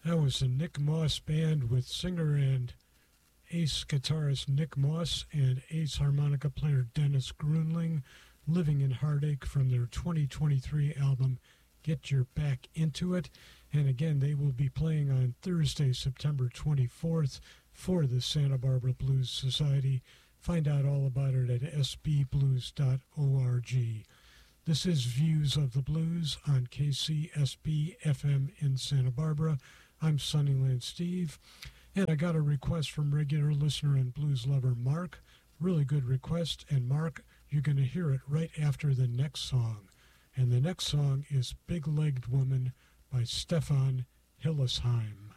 That was the Nick Moss Band with singer and ace guitarist Nick Moss and ace harmonica player Dennis Grunling, Living in Heartache, from their 2023 album Get Your Back Into It. And again, they will be playing on Thursday, September 24th for the Santa Barbara Blues Society. Find out all about it at sbblues.org. This is Views of the Blues on KCSB FM in Santa Barbara. I'm Sunnyland Steve, and I got a request from regular listener and blues lover Mark. Really good request, and Mark, you're going to hear it right after the next song. And the next song is Big Legged Woman by Stefan Hillesheim.